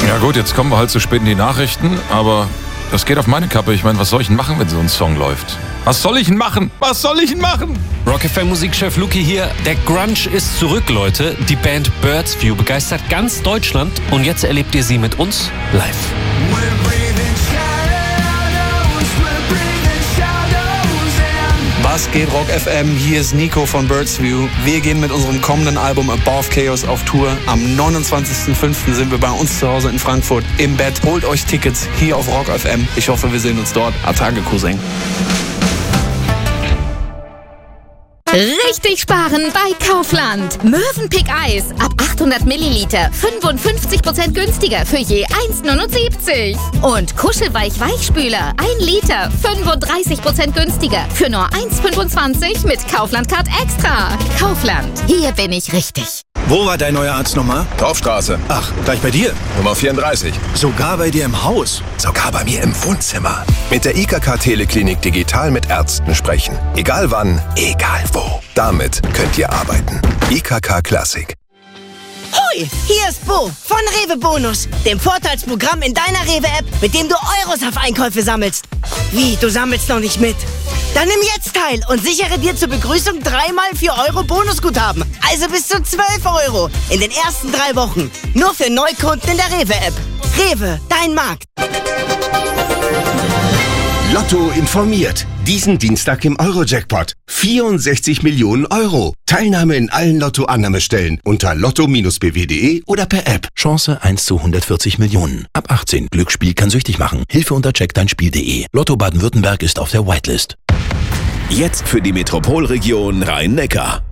Ja gut, jetzt kommen wir halt zu spät in die Nachrichten, aber das geht auf meine Kappe. Ich meine, was soll ich denn machen, wenn so ein Song läuft? Was soll ich denn machen? Rock FM Musikchef Luki hier. Der Grunge ist zurück, Leute. Die Band Birds View begeistert ganz Deutschland und jetzt erlebt ihr sie mit uns live. Was geht, Rock FM? Hier ist Nico von Birds View. Wir gehen mit unserem kommenden Album Above Chaos auf Tour. Am 29.05. sind wir bei uns zu Hause in Frankfurt im Bett. Holt euch Tickets hier auf Rock FM. Ich hoffe, wir sehen uns dort. Atage, Cousin. Richtig sparen bei Kaufland. Mövenpick Eis ab 800 Milliliter 55% günstiger für je 1,79. Und Kuschelweich-Weichspüler 1 Liter 35% günstiger für nur 1,25 mit Kaufland-Card Extra. Kaufland, hier bin ich richtig. Wo war dein neuer Arzt nochmal? Dorfstraße. Ach, gleich bei dir? Nummer 34. Sogar bei dir im Haus? Sogar bei mir im Wohnzimmer. Mit der IKK Teleklinik digital mit Ärzten sprechen. Egal wann, egal wo. Damit könnt ihr arbeiten. IKK Classic. Hoi, hier ist Bo von Rewe Bonus, dem Vorteilsprogramm in deiner Rewe-App, mit dem du Euros auf Einkäufe sammelst. Wie, du sammelst noch nicht mit? Dann nimm jetzt teil und sichere dir zur Begrüßung 3x 4 Euro Bonusguthaben. Also bis zu 12 Euro in den ersten 3 Wochen. Nur für Neukunden in der Rewe-App. Rewe, dein Markt. Lotto informiert. Diesen Dienstag im Euro-Jackpot. 64 Millionen Euro. Teilnahme in allen Lotto-Annahmestellen unter lotto-bw.de oder per App. Chance 1 zu 140 Millionen. Ab 18. Glücksspiel kann süchtig machen. Hilfe unter checkdeinspiel.de. Lotto Baden-Württemberg ist auf der Whitelist. Jetzt für die Metropolregion Rhein-Neckar.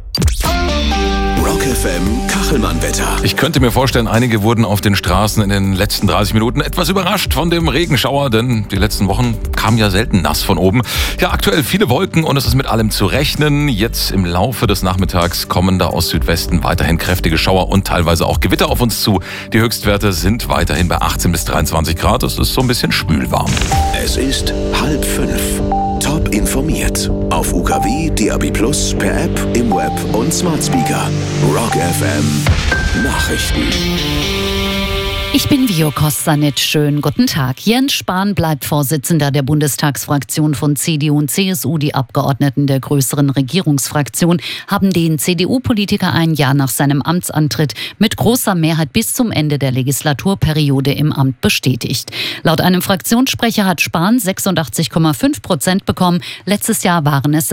Rock FM Kachelmann-Wetter. Ich könnte mir vorstellen, einige wurden auf den Straßen in den letzten 30 Minuten etwas überrascht von dem Regenschauer, denn die letzten Wochen kam ja selten nass von oben. Ja, aktuell viele Wolken und es ist mit allem zu rechnen. Jetzt im Laufe des Nachmittags kommen da aus Südwesten weiterhin kräftige Schauer und teilweise auch Gewitter auf uns zu. Die Höchstwerte sind weiterhin bei 18 bis 23 Grad. Es ist so ein bisschen schwülwarm. Es ist 4:30. Top informiert. Auf UKW, DAB+, per App, im Web und Smart Speaker. Rock FM Nachrichten. Ich bin Vio Kostanic. Schönen guten Tag. Jens Spahn bleibt Vorsitzender der Bundestagsfraktion von CDU und CSU. Die Abgeordneten der größeren Regierungsfraktion haben den CDU-Politiker ein Jahr nach seinem Amtsantritt mit großer Mehrheit bis zum Ende der Legislaturperiode im Amt bestätigt. Laut einem Fraktionssprecher hat Spahn 86,5% bekommen. Letztes Jahr waren es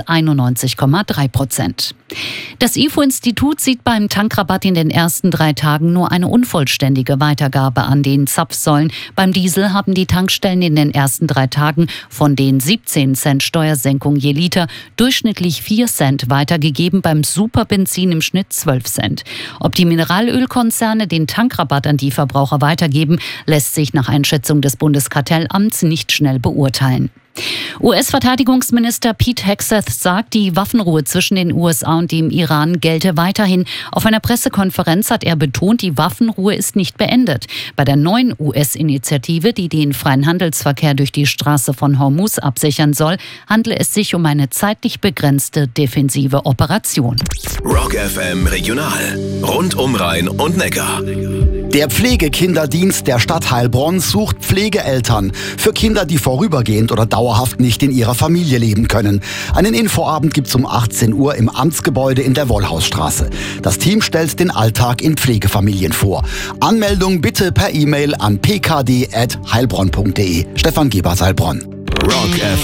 91,3%. Das IFO-Institut sieht beim Tankrabatt in den ersten 3 Tagen nur eine unvollständige Weitergabe an den Zapfsäulen. Beim Diesel haben die Tankstellen in den ersten 3 Tagen von den 17 Cent Steuersenkung je Liter durchschnittlich 4 Cent weitergegeben, beim Superbenzin im Schnitt 12 Cent. Ob die Mineralölkonzerne den Tankrabatt an die Verbraucher weitergeben, lässt sich nach Einschätzung des Bundeskartellamts nicht schnell beurteilen. US-Verteidigungsminister Pete Hegseth sagt, die Waffenruhe zwischen den USA und dem Iran gelte weiterhin. Auf einer Pressekonferenz hat er betont, die Waffenruhe ist nicht beendet. Bei der neuen US-Initiative, die den freien Handelsverkehr durch die Straße von Hormuz absichern soll, handle es sich um eine zeitlich begrenzte defensive Operation. Rock FM Regional. Rund um Rhein und Neckar. Der Pflegekinderdienst der Stadt Heilbronn sucht Pflegeeltern für Kinder, die vorübergehend oder dauerhaft nicht in ihrer Familie leben können. Einen Infoabend gibt's um 18 Uhr im Amtsgebäude in der Wollhausstraße. Das Team stellt den Alltag in Pflegefamilien vor. Anmeldung bitte per E-Mail an pkd@heilbronn.de. Stefan Gebers, Heilbronn. Rock